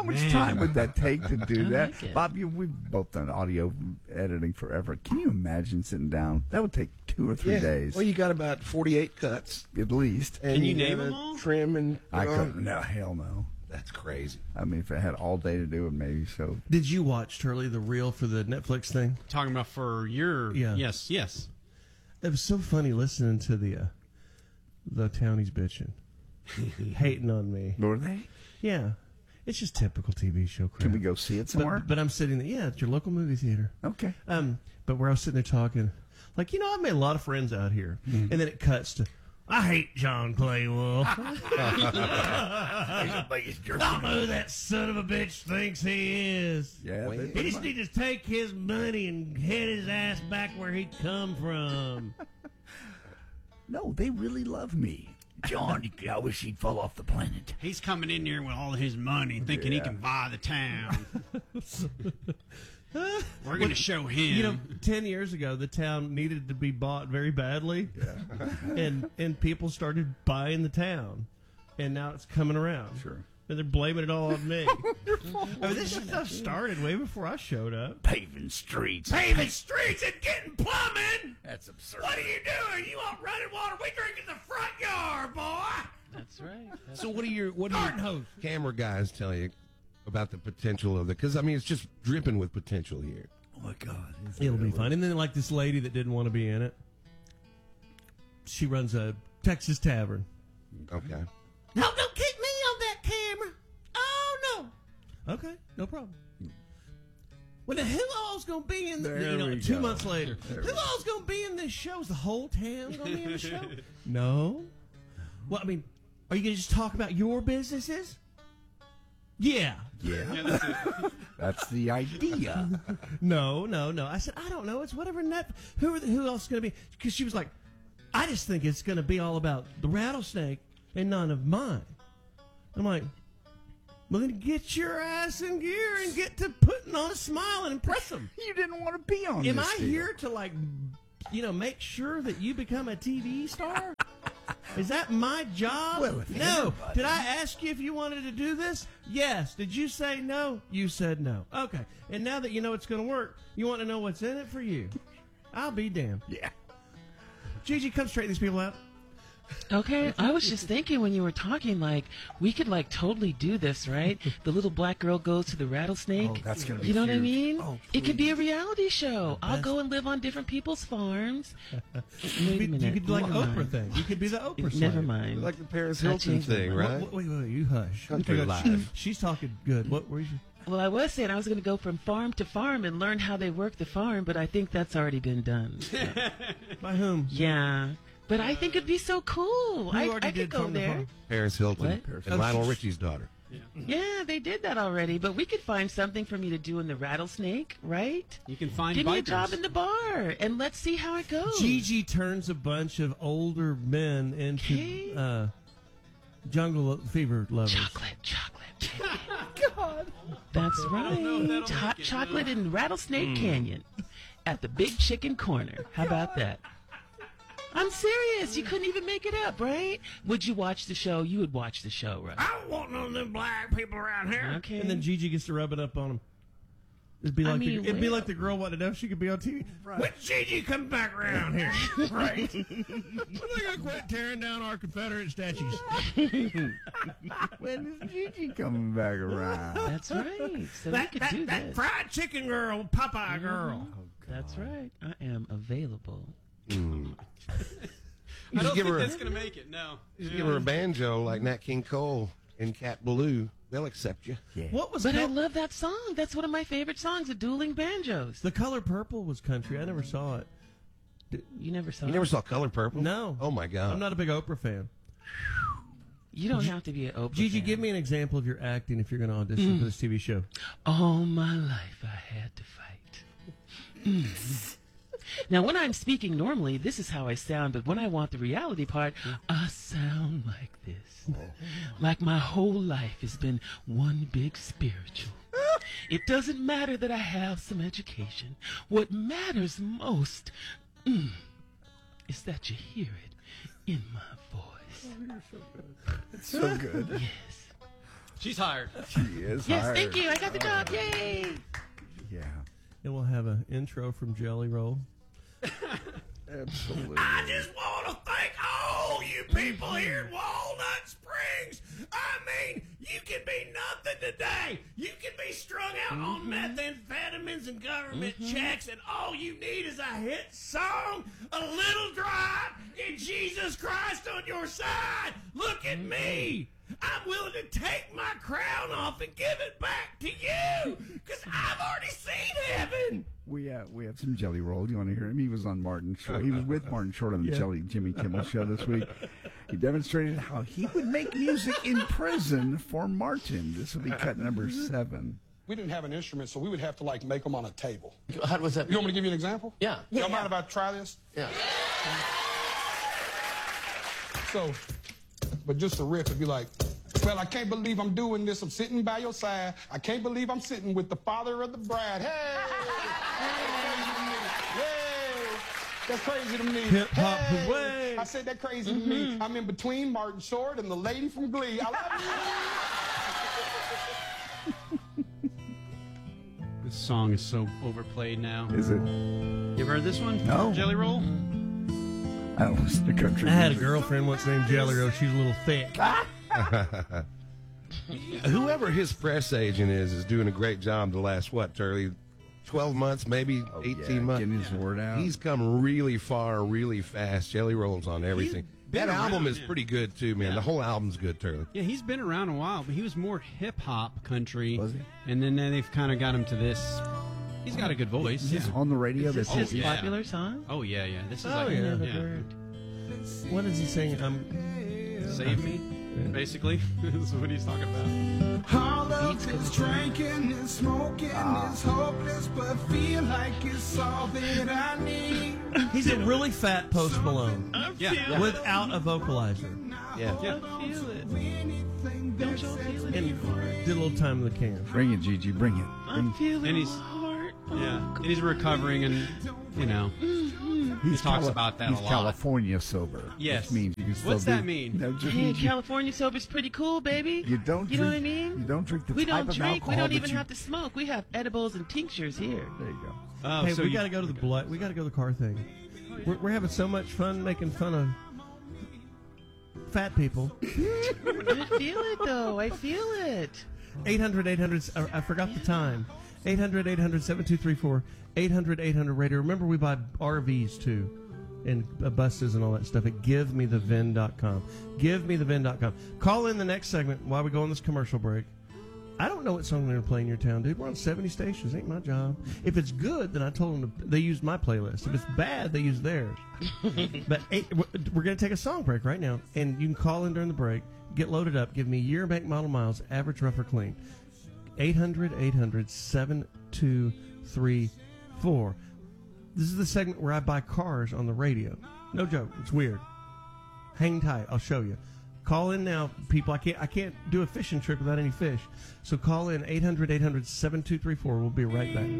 much time would that take to do that? like it. Bob, we've both done audio editing forever. Can you imagine sitting down? That would take 2 or 3 days. Well, you got about 48 cuts. At least. And Can you name gotta them all? Trim and I couldn't. No, hell no. That's crazy. I mean, if I had all day to do it, maybe so. Did you watch, Turley, the reel for the Netflix thing? Talking about for your Yeah. yes. It was so funny listening to the townies bitching, hating on me. Were they? Yeah, it's just typical TV show crap. Can we go see it somewhere? But I'm sitting there. Yeah, at your local movie theater. Okay. But where I was sitting there talking, like, I've made a lot of friends out here, and then it cuts to, I hate John Clay Wolf. I don't know who that son of a bitch thinks he is. Yeah. He just needs to take his money and head his ass back where he come from. No, they really love me. John, I wish he'd fall off the planet. He's coming in here with all his money, thinking he can buy the town. We're going to show him. 10 years ago, the town needed to be bought very badly, and people started buying the town, and now it's coming around. Sure. And they're blaming it all on me. This stuff started way before I showed up. Paving streets. Paving streets and getting plumbing. That's absurd. What are you doing? You want running water? We drink in the front yard, boy. That's right. So what do your Garden hose. camera guys tell you about the potential of it? Because, I mean, it's just dripping with potential here. Oh, my God. It'll be fun. And then, like, this lady that didn't want to be in it, she runs a Texas Tavern. Okay. No, don't keep me on that camera. Oh, no. Okay, no problem. Well, now, who all's going to be in the, 2 months later, who all's going to be in this show? Is the whole town going to be in the show? No. Well, I mean, are you going to just talk about your businesses? Yeah. Yeah. That's the idea. No. I said, I don't know. It's whatever. Who else is going to be? Because she was like, I just think it's going to be all about the rattlesnake and none of mine. I'm like, well, then get your ass in gear and get to putting on a smile and impress them. You didn't want to be on Am this I deal. here to, like, make sure that you become a TV star? Is that my job? Well, if no. everybody- Did I ask you if you wanted to do this? Yes. Did you say no? You said no. Okay. And now that you know it's going to work, you want to know what's in it for you? I'll be damned. Yeah. Gigi, come straighten these people out. Okay, I was just thinking when you were talking, like, we could, like, totally do this, right? The little black girl goes to the rattlesnake. Oh, that's gonna be You know what I huge. mean? Oh, it could be a reality show. I'll go and live on different people's farms. Wait a You minute. could do like Never Oprah mind. thing. You could be the Oprah slave. Never mind. Like the Paris I Hilton changed my thing, mind. right? Wait, you hush. Country life. She's talking good. What were you? Well, I was saying I was going to go from farm to farm and learn how they work the farm, but I think that's already been done. So. By whom? Yeah. But I think it'd be so cool. Who I already could did go Farm to there. Farm? Paris Hilton What? and Lionel Richie's daughter. Yeah, they did that already. But we could find something for me to do in the rattlesnake, right? You can find Give me a bikers. job in the bar, and let's see how it goes. Gigi turns a bunch of older men into Okay. jungle fever lovers. Chocolate. God. That's right. that'll Hot make it, chocolate in Rattlesnake Canyon at the Big Chicken Corner. How about that? I'm serious. You couldn't even make it up, right? Would you watch the show? You would watch the show, right? I don't want none of them black people around here. Okay. And then Gigi gets to rub it up on him. It'd be like, it'd be like the girl wanted to know if she could be on TV. Right. When Gigi come back around here, right? When they gonna quit tearing down our Confederate statues? When is Gigi coming back around? That's right. So we could do that this. fried chicken girl, Popeye girl. That's right. I am available. I don't give think her a- that's going to make it, no. Just give her a banjo like Nat King Cole and Cat Ballou. They'll accept you. Yeah. What was But I love that song. That's one of my favorite songs, The Dueling Banjos. The Color Purple was country. I never saw it. You never saw You it? never saw Color Purple? No. Oh, my God. I'm not a big Oprah fan. You don't have to be an Oprah Gigi, fan. give me an example of your acting if you're going to audition for this TV show. All my life I had to fight. Now, when I'm speaking normally, this is how I sound, but when I want the reality part, I sound like this. Like my whole life has been one big spiritual. It doesn't matter that I have some education. What matters most is that you hear it in my voice. It's so good. Yes. She's hired. She is Yes, hired. thank you. I got the job. Yay! Yeah, And we'll have an intro from Jelly Roll. absolutely. I just want to thank all you people here in Walnut Springs. I mean, you can be nothing today. You can be strung out on methamphetamines and government checks, and all you need is a hit song, a little drive, and Jesus Christ on your side. Look at me. I'm willing to take my crown off and give it back to you, because I've already seen heaven. We have some Jelly Roll. You want to hear him? He was on Martin Short. He was with Martin Short on the Jimmy Kimmel show this week. He demonstrated how he would make music in prison for Martin. This will be cut number 7. We didn't have an instrument, so we would have to make them on a table. How was that? You want me to give you an example? Yeah. Y'all mind if I try this? Yeah. So, but just a riff would be like, well, I can't believe I'm doing this. I'm sitting by your side. I can't believe I'm sitting with the father of the bride. Hey! Hey! That's crazy to me. Hip hop Hey! away. I said that crazy to me. I'm in between Martin Short and the lady from Glee. I love you. This song is so overplayed now. Is it? You ever heard this one? No. Jelly Roll? I don't listen to country I had a music. girlfriend once named Jelly Roll. She's a little thick. Whoever his press agent is doing a great job the last, Turley? 12 months, maybe 18 months. Getting his word out. He's come really far, really fast. Jelly Rolls on everything. been That album around, is yeah. pretty good, too, man. Yeah. The whole album's good, Turley. Yeah, he's been around a while, but he was more hip-hop country. Was he? And then they've kind of got him to this. He's got a good voice. He's Yeah. on the radio. Is this This his is yeah. popular song? Oh, yeah, yeah. This is Oh, like, yeah. Never yeah. heard. What is he saying? Save me, basically. This is what he's talking about. All of this drinking and smoking is hopeless, but feel like it's all that I need. He's a really fat Post Malone Yeah. without a vocalizer. Yeah. I feel it. Don't y'all feel it? And did a little time in the can. Bring it, Gigi. Bring it. I'm feeling And he's- my heart. Yeah. And he's recovering, and, you know, he talks about that he's a lot. California sober. Yes. Which means you can still What's do, that mean? No, just Hey, means you, California sober's pretty cool, baby. you don't You drink, know what I mean? You don't drink the We type don't of drink. alcohol We don't that even you, have to smoke. We have edibles and tinctures here. There you go. Oh, Hey, so we you- got to go to the blood. We got to go to the car thing. We're having so much fun making fun of fat people. I feel it, though. I feel it. 800-800. I forgot the time. 800-800-7234. 800-800-radio. Remember, we buy RVs too, and buses and all that stuff at GiveMeTheVin.com. GiveMeTheVin.com. Call in the next segment while we go on this commercial break. I don't know what song they're going to play in your town, dude. We're on 70 stations. Ain't my job. If it's good, then I told them they use my playlist. If it's bad, they use theirs. But we're going to take a song break right now, and you can call in during the break. Get loaded up. Give me year, make, model, miles, average, rough, or clean. 800-800-7234. This is the segment where I buy cars on the radio. No joke. It's weird. Hang tight. I'll show you. Call in now, people. I can't do a fishing trip without any fish. So call in 800-800-7234. We'll be right back.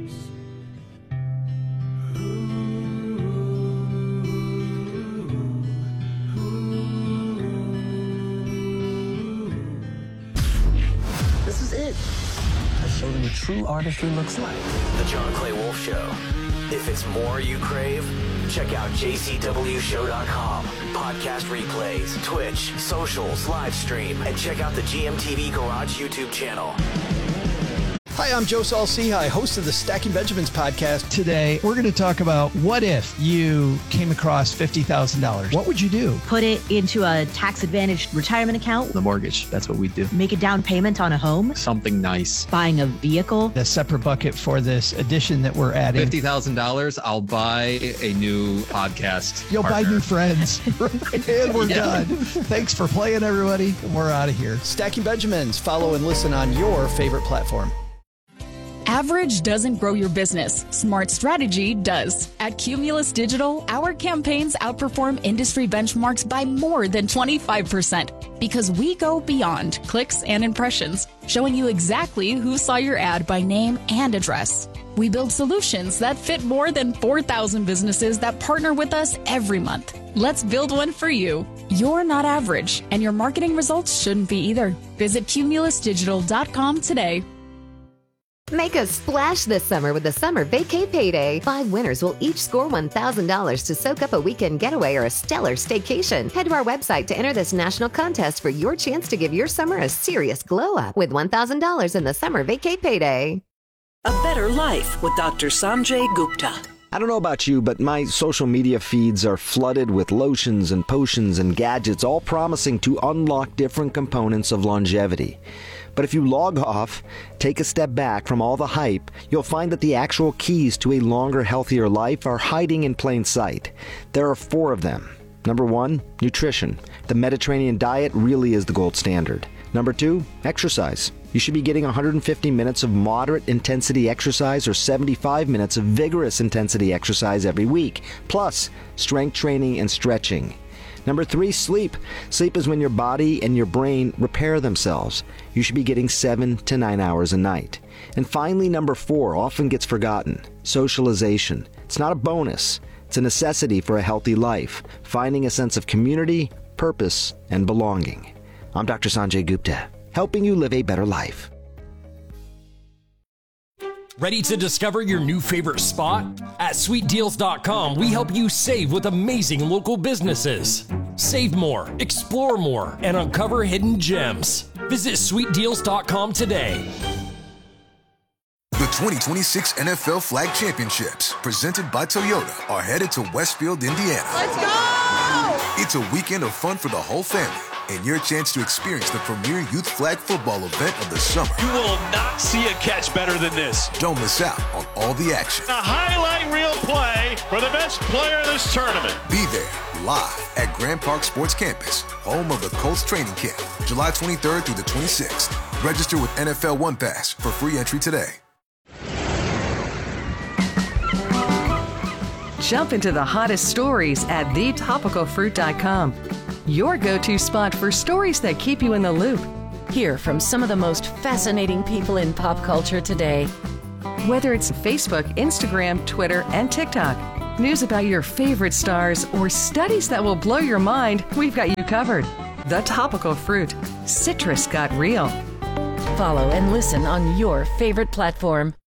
This is it. I show them what true artistry looks like. The John Clay Wolf Show. If it's more you crave, check out jcwshow.com. Podcast replays, Twitch, socials, live stream, and check out the GMTV Garage YouTube channel. Hi, I'm Joe Saul-Sehy, host of the Stacking Benjamins podcast. Today, we're going to talk about what if you came across $50,000. What would you do? Put it into a tax-advantaged retirement account. The mortgage, that's what we do. Make a down payment on a home. Something nice. Buying a vehicle. A separate bucket for this addition that we're adding. $50,000, I'll buy a new podcast. You'll partner. buy new friends. And we're done. Thanks for playing, everybody. We're out of here. Stacking Benjamins. Follow and listen on your favorite platform. Average doesn't grow your business. Smart strategy does. At Cumulus Digital, our campaigns outperform industry benchmarks by more than 25% because we go beyond clicks and impressions, showing you exactly who saw your ad by name and address. We build solutions that fit more than 4,000 businesses that partner with us every month. Let's build one for you. You're not average, and your marketing results shouldn't be either. Visit cumulusdigital.com today. Make a splash this summer with the Summer Vacay Payday. 5 winners will each score $1,000 to soak up a weekend getaway or a stellar staycation. Head to our website to enter this national contest for your chance to give your summer a serious glow up with $1,000 in the Summer Vacay Payday. A Better Life with Dr. Sanjay Gupta. I don't know about you, but my social media feeds are flooded with lotions and potions and gadgets, all promising to unlock different components of longevity. But if you log off, take a step back from all the hype, you'll find that the actual keys to a longer, healthier life are hiding in plain sight. There are 4 of them. Number 1, nutrition. The Mediterranean diet really is the gold standard. Number 2, exercise. You should be getting 150 minutes of moderate intensity exercise or 75 minutes of vigorous intensity exercise every week, plus strength training and stretching. Number 3, sleep. Sleep is when your body and your brain repair themselves. You should be getting 7 to 9 hours a night. And finally, number 4 often gets forgotten. Socialization. It's not a bonus. It's a necessity for a healthy life. Finding a sense of community, purpose, and belonging. I'm Dr. Sanjay Gupta, helping you live a better life. Ready to discover your new favorite spot? At sweetdeals.com, we help you save with amazing local businesses. Save more, explore more, and uncover hidden gems. Visit sweetdeals.com today. The 2026 NFL Flag Championships, presented by Toyota, are headed to Westfield, Indiana. Let's go! It's a weekend of fun for the whole family, and your chance to experience the premier youth flag football event of the summer. You will not see a catch better than this. Don't miss out on all the action. A highlight reel play for the best player of this tournament. Be there live at Grand Park Sports Campus, home of the Colts training camp, July 23rd through the 26th. Register with NFL One Pass for free entry today. Jump into the hottest stories at thetopicalfruit.com. Your go-to spot for stories that keep you in the loop. Hear from some of the most fascinating people in pop culture today. Whether it's Facebook, Instagram, Twitter, and TikTok, news about your favorite stars, or studies that will blow your mind, we've got you covered. The Topical Fruit. Citrus got real. Follow and listen on your favorite platform.